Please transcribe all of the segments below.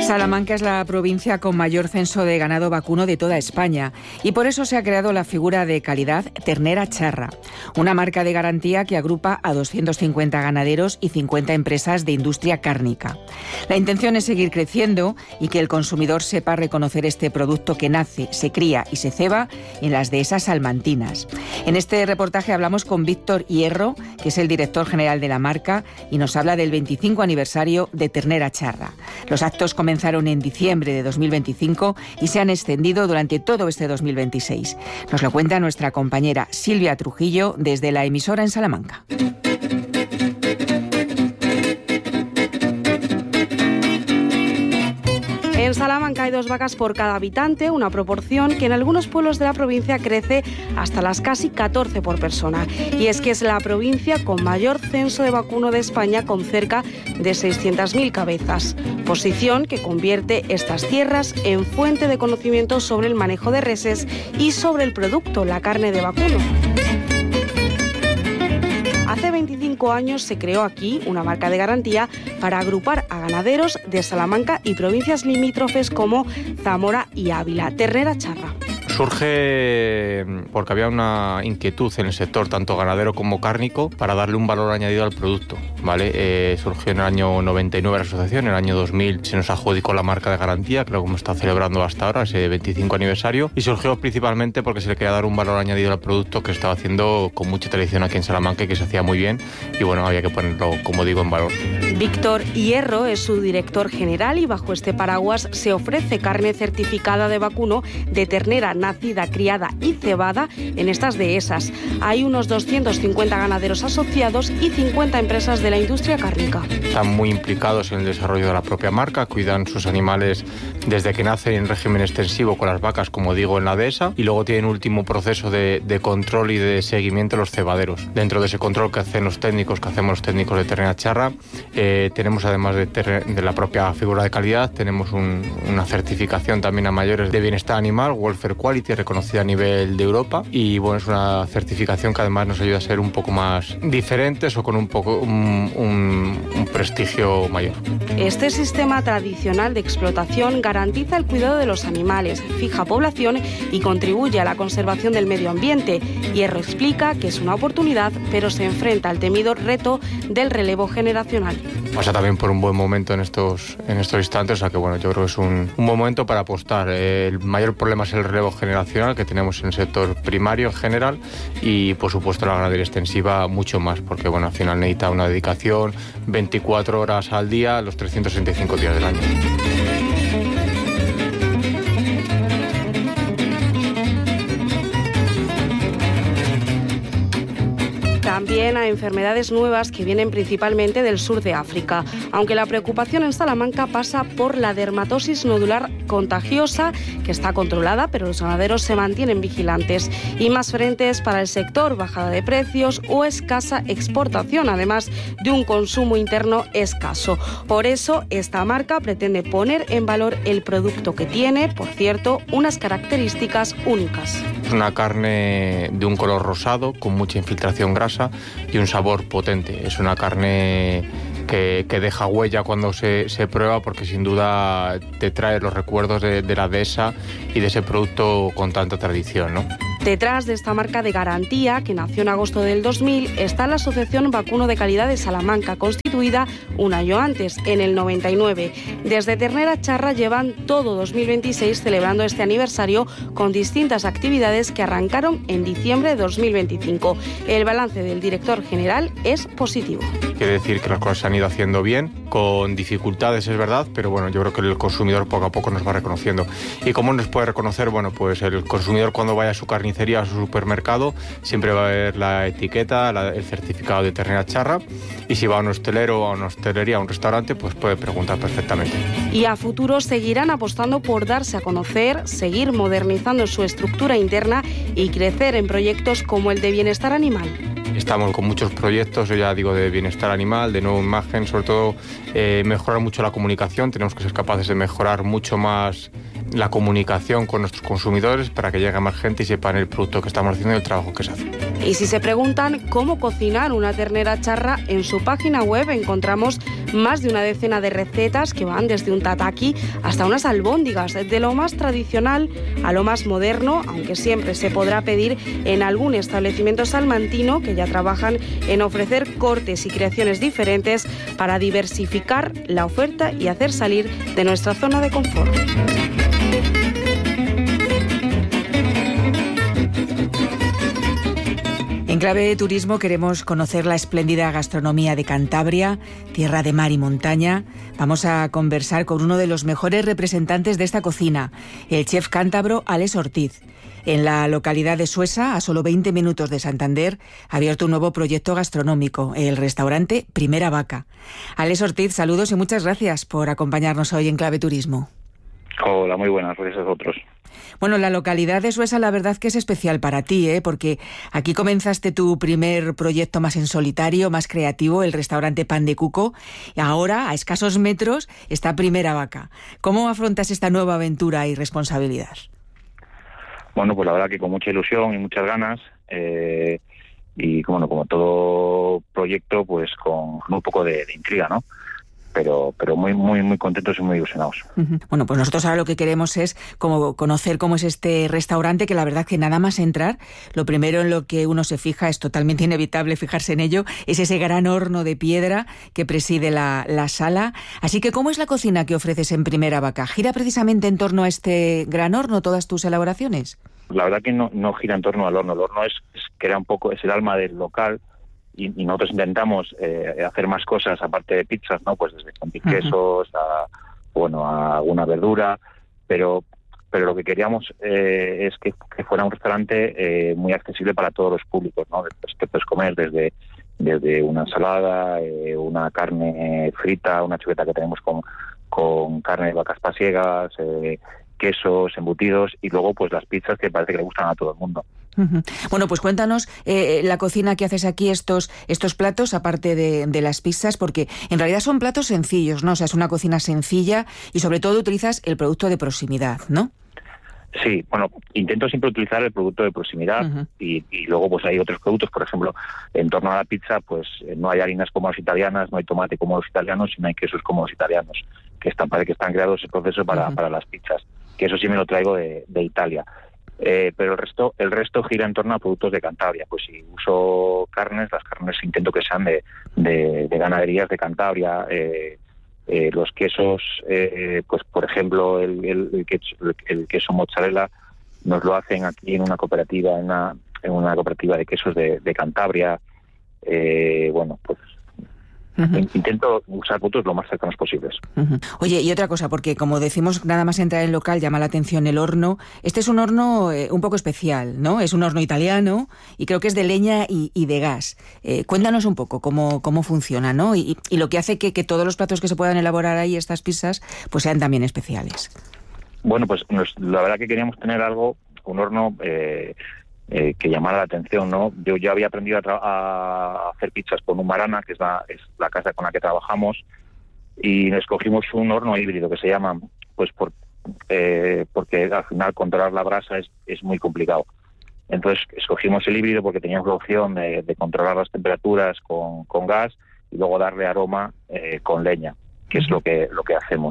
Salamanca es la provincia con mayor censo de ganado vacuno de toda España y por eso se ha creado la figura de calidad Ternera Charra, una marca de garantía que agrupa a 250 ganaderos y 50 empresas de industria cárnica. La intención es seguir creciendo y que el consumidor sepa reconocer este producto que nace, se cría y se ceba en las dehesas salmantinas. En este reportaje hablamos con Víctor Hierro, que es el director general de la marca, y nos habla del 25 aniversario de Ternera Charra. Los actos comenzaron en diciembre de 2025 y se han extendido durante todo este 2026. Nos lo cuenta nuestra compañera Silvia Trujillo desde la emisora en Salamanca. En Salamanca hay 2 vacas por cada habitante, una proporción que en algunos pueblos de la provincia crece hasta las casi 14 por persona. Y es que es la provincia con mayor censo de vacuno de España, con cerca de 600.000 cabezas. Posición que convierte estas tierras en fuente de conocimiento sobre el manejo de reses y sobre el producto, la carne de vacuno. Hace 25 años se creó aquí una marca de garantía para agrupar a ganaderos de Salamanca y provincias limítrofes como Zamora y Ávila. Ternera Charra. Surge porque había una inquietud en el sector, tanto ganadero como cárnico, para darle un valor añadido al producto, ¿vale? Surgió en el año 99 la asociación, en el año 2000 se nos adjudicó la marca de garantía, creo que hemos estado celebrando hasta ahora ese 25 aniversario, y surgió principalmente porque se le quería dar un valor añadido al producto que se estaba haciendo con mucha tradición aquí en Salamanca y que se hacía muy bien, y bueno, había que ponerlo, como digo, en valor. Víctor Hierro es su director general y bajo este paraguas se ofrece carne certificada de vacuno de ternera nacida, criada y cebada en estas dehesas. Hay unos 250 ganaderos asociados y 50 empresas de la industria cárnica. Están muy implicados en el desarrollo de la propia marca, cuidan sus animales desde que nacen en régimen extensivo con las vacas, como digo, en la dehesa, y luego tienen un último proceso de control y de seguimiento de los cebaderos. Dentro de ese control que hacen los técnicos, que hacemos los técnicos de Ternera Charra, tenemos además de la propia figura de calidad, tenemos una certificación también a mayores de bienestar animal, Welfare Quality, reconocida a nivel de Europa, y bueno, es una certificación que además nos ayuda a ser un poco más diferentes o con un prestigio mayor. Este sistema tradicional de explotación garantiza el cuidado de los animales, fija población y contribuye a la conservación del medio ambiente. Hierro explica que es una oportunidad, pero se enfrenta al temido reto del relevo generacional. Pasa también por un buen momento en estos instantes, o sea que bueno, yo creo que es un momento para apostar. El mayor problema es el relevo generacional que tenemos en el sector primario en general y por supuesto la ganadería extensiva mucho más, porque bueno, al final necesita una dedicación 24 horas al día, los 365 días del año. También a enfermedades nuevas que vienen principalmente del sur de África, aunque la preocupación en Salamanca pasa por la dermatosis nodular contagiosa, que está controlada, pero los ganaderos se mantienen vigilantes. Y más frentes para el sector, bajada de precios o escasa exportación, además de un consumo interno escaso. Por eso, esta marca pretende poner en valor el producto que tiene, por cierto, unas características únicas. Es una carne de un color rosado, con mucha infiltración grasa y un sabor potente. Es una carne que deja huella cuando se prueba, porque sin duda te trae los recuerdos de la dehesa y de ese producto con tanta tradición, ¿no? Detrás de esta marca de garantía, que nació en agosto del 2000, está la Asociación Vacuno de Calidad de Salamanca, constituida un año antes, en el 99. Desde Ternera Charra llevan todo 2026 celebrando este aniversario con distintas actividades que arrancaron en diciembre de 2025. El balance del director general es positivo. Quiere decir que las cosas se han ido haciendo bien, con dificultades es verdad, pero bueno, yo creo que el consumidor poco a poco nos va reconociendo. ¿Y cómo nos puede reconocer? Bueno, pues el consumidor cuando vaya a su carnicería, a su supermercado, siempre va a ver la etiqueta, el certificado de Ternera Charra, y si va a un hostelero o a una hostelería, a un restaurante, pues puede preguntar perfectamente. Y a futuro seguirán apostando por darse a conocer, seguir modernizando su estructura interna y crecer en proyectos como el de bienestar animal. Estamos con muchos proyectos, yo ya digo, de bienestar animal, de nueva imagen, sobre todo mejorar mucho la comunicación. Tenemos que ser capaces de mejorar mucho más la comunicación con nuestros consumidores para que llegue más gente y sepan el producto que estamos haciendo y el trabajo que se hace. Y si se preguntan cómo cocinar una ternera charra, en su página web encontramos más de una decena de recetas que van desde un tataki hasta unas albóndigas, de lo más tradicional a lo más moderno, aunque siempre se podrá pedir en algún establecimiento salmantino que ya trabajan en ofrecer cortes y creaciones diferentes para diversificar la oferta y hacer salir de nuestra zona de confort. En clave de turismo queremos conocer la espléndida gastronomía de Cantabria, tierra de mar y montaña. Vamos a conversar con uno de los mejores representantes de esta cocina, el chef cántabro Alex Ortiz. En la localidad de Suesa, a solo 20 minutos de Santander, ha abierto un nuevo proyecto gastronómico, el restaurante Primera Vaca. Alex Ortiz, saludos y muchas gracias por acompañarnos hoy en Clave Turismo. Hola, muy buenas, gracias a vosotros. Bueno, la localidad de Suesa la verdad que es especial para ti, porque aquí comenzaste tu primer proyecto más en solitario, más creativo, el restaurante Pan de Cuco, y ahora, a escasos metros, está Primera Vaca. ¿Cómo afrontas esta nueva aventura y responsabilidad? Bueno, pues la verdad que con mucha ilusión y muchas ganas, y bueno, como todo proyecto, pues con un poco de intriga, ¿no? Pero muy contentos y muy ilusionados. Bueno, pues nosotros ahora lo que queremos es conocer cómo es este restaurante, que la verdad que nada más entrar, lo primero en lo que uno se fija, es totalmente inevitable fijarse en ello, es ese gran horno de piedra que preside la sala. Así que, ¿cómo es la cocina que ofreces en Primera Vaca? ¿Gira precisamente en torno a este gran horno todas tus elaboraciones? La verdad que no gira en torno al horno. El horno es el alma del local. Y nosotros intentamos hacer más cosas aparte de pizzas, ¿no? Pues desde con quesos a alguna verdura, pero lo que queríamos es que fuera un restaurante muy accesible para todos los públicos, ¿no? Que puedes comer desde una ensalada, una carne frita, una chuleta que tenemos con carne de vacas pasiegas, quesos, embutidos, y luego pues las pizzas que parece que le gustan a todo el mundo. Bueno, pues cuéntanos la cocina que haces aquí, estos platos, aparte de las pizzas, porque en realidad son platos sencillos, ¿no? O sea, es una cocina sencilla y sobre todo utilizas el producto de proximidad, ¿no? Sí, bueno, intento siempre utilizar el producto de proximidad y luego pues hay otros productos, por ejemplo, en torno a la pizza, pues no hay harinas como las italianas, no hay tomate como los italianos y no hay quesos como los italianos, parece que están creados ese proceso para las pizzas, que eso sí me lo traigo de Italia. Pero el resto gira en torno a productos de Cantabria. Pues si uso carnes, las carnes intento que sean de ganaderías de Cantabria. Los quesos, pues por ejemplo el queso mozzarella nos lo hacen aquí en una cooperativa, en una cooperativa de quesos de Cantabria. Bueno, pues intento usar productos lo más cercanos posibles. Oye, y otra cosa, porque como decimos, nada más entrar en el local llama la atención el horno. Este es un horno un poco especial, ¿no? Es un horno italiano y creo que es de leña y de gas. Cuéntanos un poco cómo funciona, ¿no? Y lo que hace que todos los platos que se puedan elaborar ahí, estas pizzas, pues sean también especiales. Bueno, pues la verdad que queríamos tener un horno que llamara la atención, ¿no? Yo ya había aprendido a hacer pizzas con Umarana, que es la casa con la que trabajamos, y escogimos un horno híbrido que se llama, pues porque al final controlar la brasa es muy complicado. Entonces escogimos el híbrido porque teníamos la opción de controlar las temperaturas con gas y luego darle aroma con leña, que es lo que hacemos.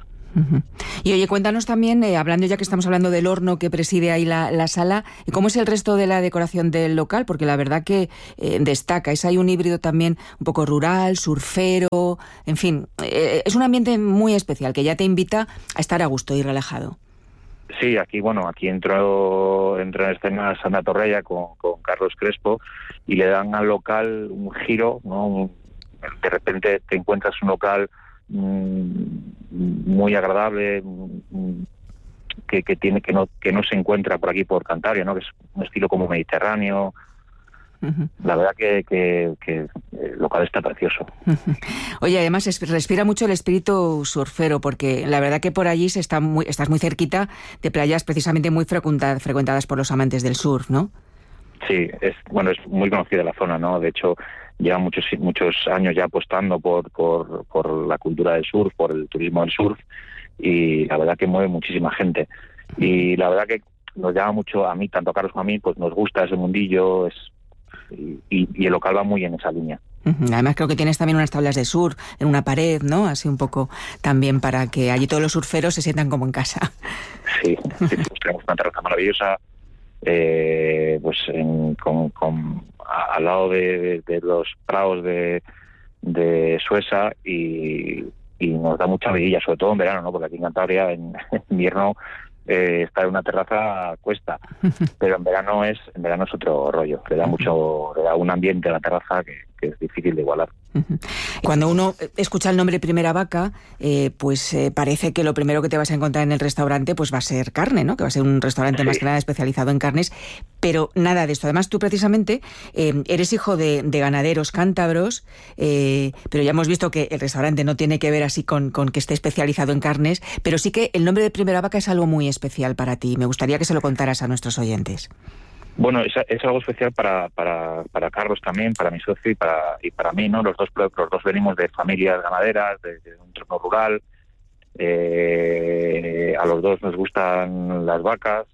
Y oye, cuéntanos también, hablando ya que estamos hablando del horno que preside ahí la sala, ¿cómo es el resto de la decoración del local? Porque la verdad que destaca, hay un híbrido también un poco rural, surfero, en fin, es un ambiente muy especial que ya te invita a estar a gusto y relajado. Sí, aquí entró en escena Sandra Torreya con Carlos Crespo y le dan al local un giro, ¿no? De repente te encuentras un local muy agradable, que no se encuentra por aquí por Cantabria, ¿no? Que es un estilo como mediterráneo. La verdad que el local está precioso. Oye, además respira mucho el espíritu surfero, porque la verdad que por allí estás muy cerquita de playas precisamente muy frecuentadas por los amantes del surf, ¿no? Sí, es muy conocida la zona, ¿no? De hecho, lleva muchos años ya apostando por la cultura del surf, por el turismo del surf, y la verdad que mueve muchísima gente. Y la verdad que nos llama mucho a mí, tanto a Carlos como a mí, pues nos gusta ese mundillo, y el local va muy en esa línea. Además creo que tienes también unas tablas de surf en una pared, ¿no? Así un poco también para que allí todos los surferos se sientan como en casa. Sí, tenemos una terraza maravillosa, pues al lado de los prados de Suesa y nos da mucha vidilla, sobre todo en verano, ¿no? Porque aquí en Cantabria en invierno estar en una terraza cuesta, pero en verano es otro rollo, le da un ambiente a la terraza que es difícil de igualar. Cuando uno escucha el nombre Primera Vaca, pues parece que lo primero que te vas a encontrar en el restaurante pues va a ser carne, ¿no? Que va a ser un restaurante más que nada especializado en carnes, pero nada de esto. Además, tú precisamente eres hijo de ganaderos cántabros, pero ya hemos visto que el restaurante no tiene que ver así con que esté especializado en carnes, pero sí que el nombre de Primera Vaca es algo muy especial para ti. Me gustaría que se lo contaras a nuestros oyentes. Bueno, es algo especial para Carlos también, para mi socio y para mí, ¿no? Los dos venimos de familias ganaderas, de un entorno rural. A los dos nos gustan las vacas.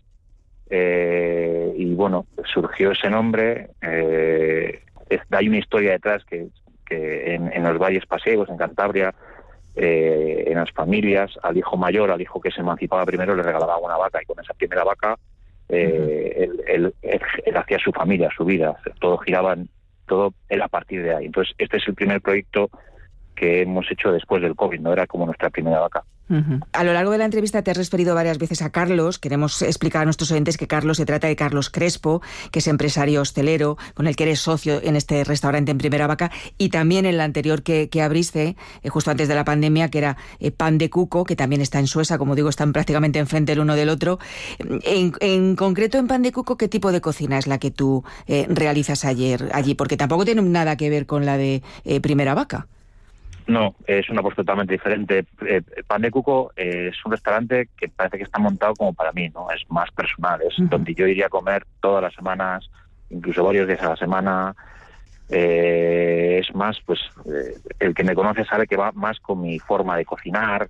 Y bueno, surgió ese nombre. Hay una historia detrás que en los valles pasiegos, en Cantabria, en las familias, al hijo mayor, al hijo que se emancipaba primero, le regalaba una vaca, y con esa primera vaca él hacía su familia, su vida, todo era a partir de ahí. Entonces este es el primer proyecto que hemos hecho después del COVID, no era como nuestra primera vaca. A lo largo de la entrevista te has referido varias veces a Carlos. Queremos explicar a nuestros oyentes que Carlos se trata de Carlos Crespo, que es empresario hostelero, con el que eres socio en este restaurante en Primera Vaca, y también en el anterior que abriste, justo antes de la pandemia, que era Pan de Cuco, que también está en Suesa, como digo, están prácticamente enfrente el uno del otro. En concreto, en Pan de Cuco, ¿qué tipo de cocina es la que tú realizas allí? Porque tampoco tiene nada que ver con la de Primera Vaca. No, es una cosa totalmente diferente. Pan de Cuco es un restaurante que parece que está montado como para mí, ¿no? Es más personal, es donde yo iría a comer todas las semanas, incluso varios días a la semana. Es más, pues, el que me conoce sabe que va más con mi forma de cocinar.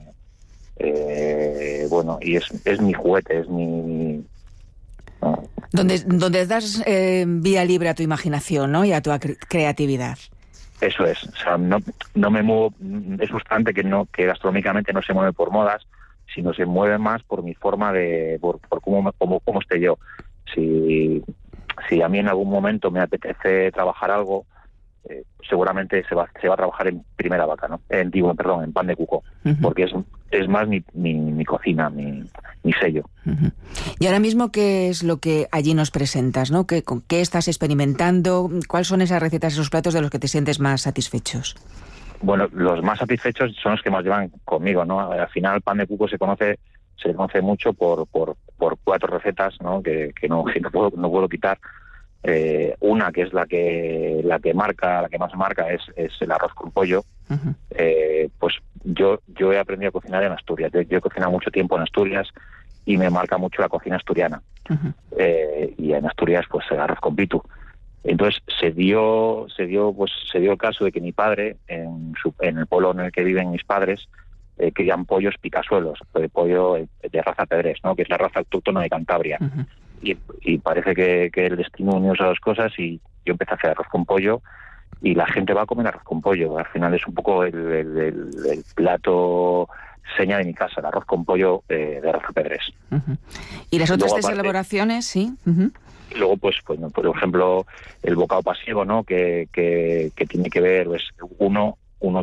Bueno, y es mi juguete, es mi... ¿no? Donde das vía libre a tu imaginación, ¿no? Y a tu creatividad. Eso es, o sea, no me muevo, es frustrante que gastronómicamente no se mueve por modas, sino se mueve más por mi forma por cómo esté yo. Si a mí en algún momento me apetece trabajar algo, seguramente se va a trabajar en Primera Vaca, ¿no? En Pan de Cuco, porque es más mi cocina, mi sello. Y ahora mismo, ¿qué es lo que allí nos presentas, ¿no? ¿Con qué estás experimentando? ¿Cuáles son esas recetas, esos platos de los que te sientes más satisfechos? Bueno, los más satisfechos son los que más llevan conmigo, ¿no? Al final, Pan de Cuco se conoce mucho por 4 recetas, ¿no? Que no puedo quitar. Una que es la que más marca es el arroz con pollo. Pues yo he aprendido a cocinar en Asturias. Yo he cocinado mucho tiempo en Asturias y me marca mucho la cocina asturiana. Y en Asturias, pues el arroz con pitu. Entonces se dio el caso de que mi padre, en el pueblo en el que viven mis padres, crían pollos picasuelos, pollo de raza Pedrés, ¿no? Que es la raza autóctona de Cantabria. Y parece que el destino unió esas dos cosas, y yo empecé a hacer arroz con pollo, y la gente va a comer arroz con pollo. Al final es un poco el plato seña de mi casa, el arroz con pollo de raza Pedrés. ¿Y las otras tres elaboraciones? Sí. Luego, pues, por ejemplo, el bocado pasiego, ¿no? Que tiene que ver, pues, uno,